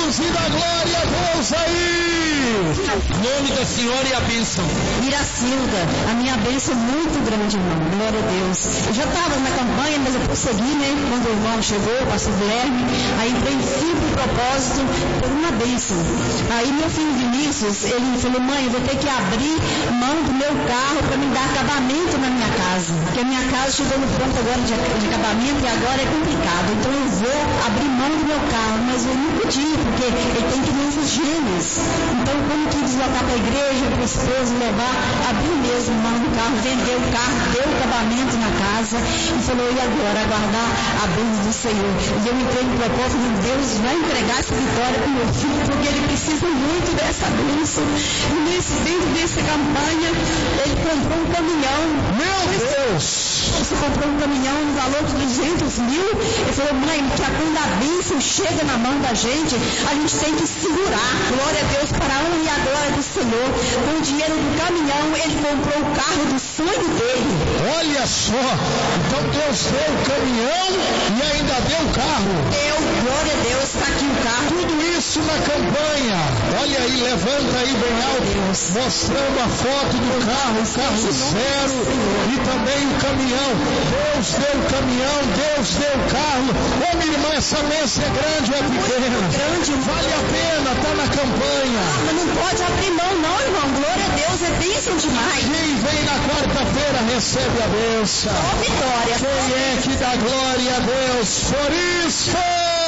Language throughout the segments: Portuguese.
Jesus e da glória a Deus aí. Nome da senhora e a bênção. Iracilda, a minha bênção é muito grande, irmão. Glória a Deus. Eu já estava na campanha, mas eu prossegui, né? Quando o irmão chegou, o pastor Guilherme, aí entrei em firme propósito por uma bênção. Aí meu filho Vinícius, ele falou: mãe, eu vou ter que abrir mão do meu carro para me dar acabamento na minha casa. Porque a minha casa chegou no ponto agora de acabamento e agora é complicado. Então eu vou abrir mão do meu carro, mas eu não podia, porque ele tem crianças gêmeas. Então como que deslocar para a igreja, para o esposo levar, abriu mesmo mão do carro, vendeu o carro, deu acabamento na casa e falou: e agora? Aguardar a bênção do Senhor. E eu entrei no propósito de Deus vai entregar essa vitória para o meu filho, porque ele precisa muito dessa bênção. E dentro dessa campanha, ele comprou um caminhão. Meu Deus! Você comprou um caminhão no valor de 200 mil. Ele falou: mãe, que quando a bênção chega na mão da gente tem que segurar. Glória a Deus, para a honra e a glória do Senhor. Com o dinheiro do caminhão, ele comprou o carro do sonho dele. Olha só, então Deus deu o caminhão e ainda deu o carro. Deu, glória a Deus, está aqui o carro. Tudo isso na campanha. Olha aí, levanta aí bem alto, mostrando a foto do carro, o carro zero e também o caminhão. Deus deu o caminhão, Deus deu o carro. Ô minha irmã, essa bênção é grande ou é pequena? Grande, vale a pena, está na campanha. Mas não pode abrir mão não, irmão. Glória a Deus, é bênção demais. Quem vem na quarta-feira recebe a bênção. Ó vitória. Quem é que dá glória a Deus por isso?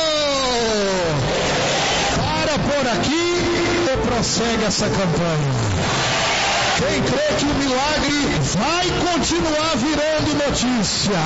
Para por aqui e prossegue essa campanha. Quem crê que o milagre vai continuar virando notícia?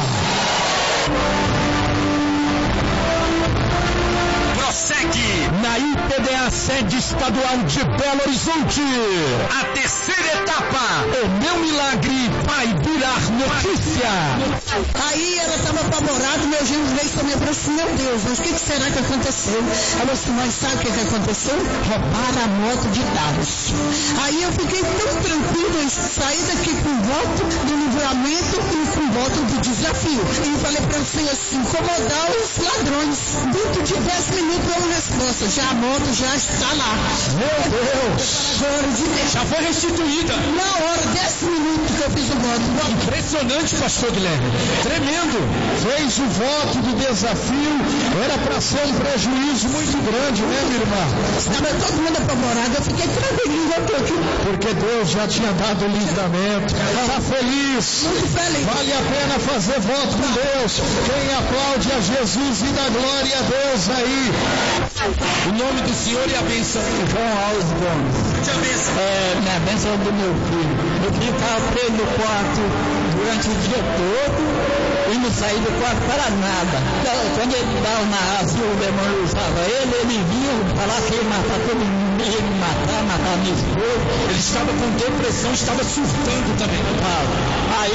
Prossegue na IPDA sede estadual de Belo Horizonte. A terceira etapa. O meu milagre vai virar notícia. Aí ela estava apavorada, meu genro veio também e falou assim: meu Deus, mas o que será que aconteceu? Ela falou assim: mãe, sabe o que aconteceu? Roubaram a moto de dados. Aí eu fiquei tão tranquila, saí daqui com voto do livramento e com voto do desafio. E falei para o Senhor assim: incomodar os ladrões. Dentro de 10 minutos deu uma resposta: já a moto já está lá. Meu Deus! Já foi restituída. Na hora, 10 minutos que eu fiz o voto. Impressionante, pastor Guilherme. Tremendo. Fez o voto do desafio. Era para ser um prejuízo muito grande, né, minha irmã? Estava todo mundo apavorado. Eu fiquei tranquilo, eu tô aqui. Porque Deus já tinha dado o livramento. Está feliz? Muito feliz. Vale a pena fazer voto com Deus. Quem aplaude a Jesus e dá glória a Deus aí. O nome do Senhor e a bênção. João Alves Gomes. Minha bênção é do meu filho. Meu filho estava preso no quarto durante o dia todo e não saía do quarto para nada. Quando ele dava na raça, o demônio usava ele vinha falar que ia matar todo mundo, ia me matar minha esposa. Ele estava com depressão, estava surtando também. Aí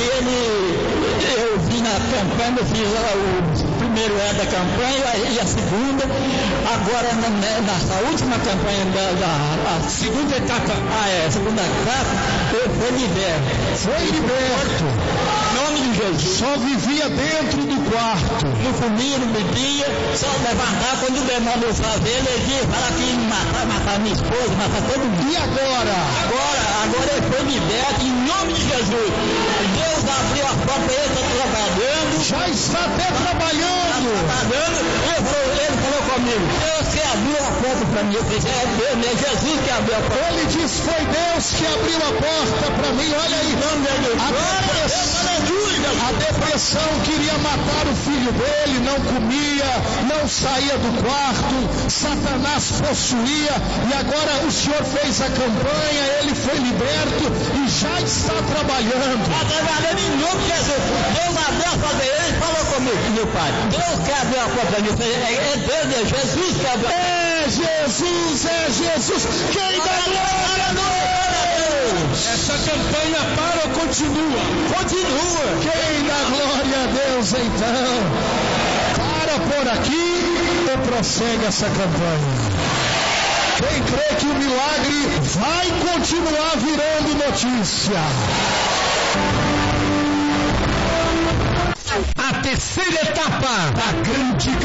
eu vim na campanha, eu fiz o primeiro da campanha e a segunda. Agora nessa última campanha da segunda etapa. Segunda etapa, eu fui liberto. Foi liberto. Em nome de Jesus. Só vivia dentro do quarto. Não comia, não bebia, só levantar quando o demônio usava ele ia falar que ia matar minha esposa, matar todo mundo. E agora? Agora ele foi liberto em nome de Jesus. Deus abriu a porta, ele está trabalhando. Já está até trabalhando. Ele falou comigo: Deus que abriu a porta para mim. Eu disse: é Deus, é Jesus que abriu a porta. Ele disse: foi Deus que abriu a porta para mim. Olha aí. A depressão queria matar o filho dele, não comia, não saía do quarto, Satanás possuía, e agora o Senhor fez a campanha, ele foi liberto e já está trabalhando. Está trabalhando em nome de Jesus. Deus abriu a porta, ele falou comigo, meu pai. Deus que abriu a porta para mim. É Deus, é Jesus que abriu a porta. É Jesus. Quem dá glória a Deus? Essa campanha para ou continua? Continua. Quem dá glória a Deus então? Para por aqui e prossegue essa campanha. Quem crê que o milagre vai continuar virando notícia? A terceira etapa da grande